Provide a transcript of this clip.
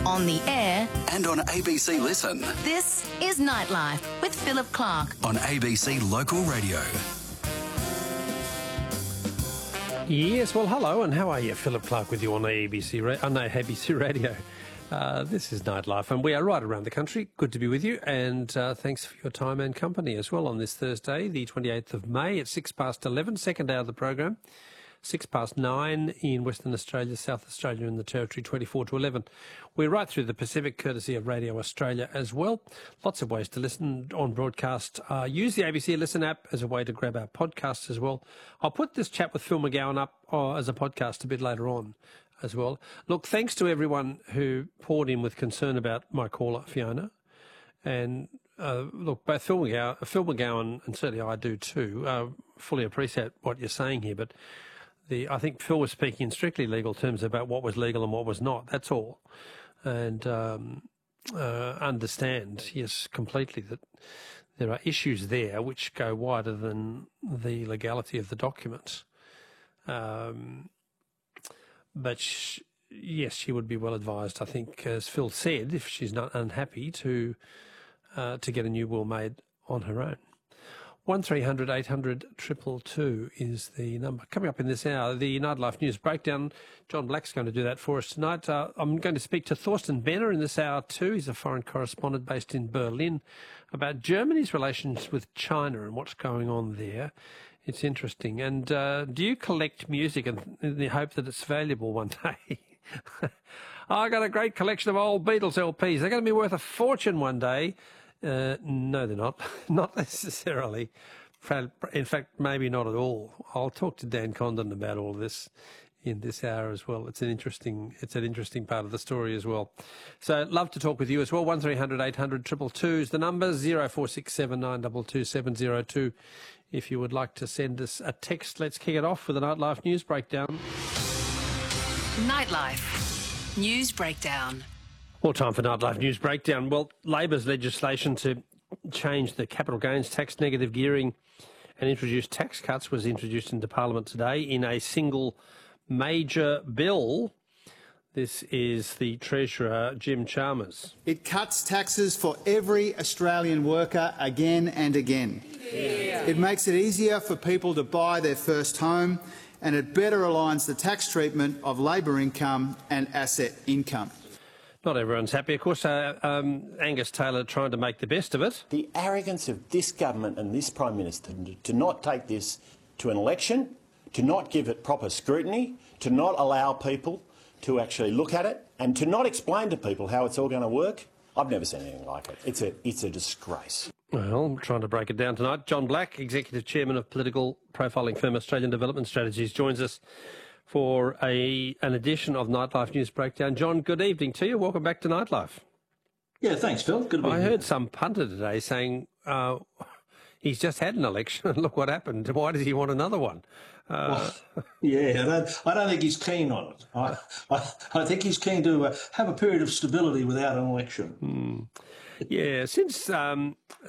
on the air, and on ABC Listen. this is Nightlife with Philip Clark. On ABC Local Radio. Yes, well, hello, and how are you? Philip Clark with you on ABC Radio. This is Nightlife, and we are right around the country. Good to be with you, and thanks for your time and company as well on this Thursday, the 28th of May at 11:06, second hour of the program. 9:06 in Western Australia, South Australia and the Territory, 24 to 11. We're right through the Pacific, courtesy of Radio Australia as well. Lots of ways to listen on broadcast. Use the ABC Listen app as a way to grab our podcasts as well. I'll put this chat with Phil McGowan up as a podcast a bit later on as well. Look, thanks to everyone who poured in with concern about my caller, Fiona. And look, both Phil McGowan and certainly I do too, fully appreciate what you're saying here, but I think Phil was speaking in strictly legal terms about what was legal and what was not. That's all. And understand, yes, completely that there are issues there which go wider than the legality of the document. But yes, she would be well advised, I think, as Phil said, if she's not unhappy, to get a new will made on her own. 1300 800 222 is the number. Coming up in this hour, the Nightlife News Breakdown. John Black's going to do that for us tonight. I'm going to speak to Thorsten Benner in this hour too. He's a foreign correspondent based in Berlin, about Germany's relations with China and what's going on there. It's interesting. And do you collect music in the hope that it's valuable one day? I got a great collection of old Beatles LPs. They're going to be worth a fortune one day. No, they're not. Not necessarily. In fact, maybe not at all. I'll talk to Dan Condon about all this in this hour as well. It's an interesting part of the story as well. So, love to talk with you as well. 1300 800 222 is the number. 0467 922 702 if you would like to send us a text. Let's kick it off with the Nightlife News Breakdown. Nightlife News Breakdown. Well, time for Nightlife News Breakdown. Well, Labor's legislation to change the capital gains tax, negative gearing and introduce tax cuts was introduced into Parliament today in a single major bill. This is the Treasurer, Jim Chalmers. It cuts taxes for every Australian worker again and again. Yeah. It makes it easier for people to buy their first home, and it better aligns the tax treatment of labour income and asset income. Not everyone's happy. Of course, Angus Taylor trying to make the best of it. The arrogance of this government and this Prime Minister to not take this to an election, to not give it proper scrutiny, to not allow people to actually look at it, and to not explain to people how it's all going to work, I've never seen anything like it. It's a disgrace. Well, I'm trying to break it down tonight. John Black, Executive Chairman of political profiling firm Australian Development Strategies, joins us for an edition of Nightlife News Breakdown. John, good evening to you. Welcome back to Nightlife. Yeah, thanks, Phil. Good to be here. I heard some punter today saying he's just had an election and look what happened. Why does he want another one? I don't think he's keen on it. I think he's keen to have a period of stability without an election. Yeah, since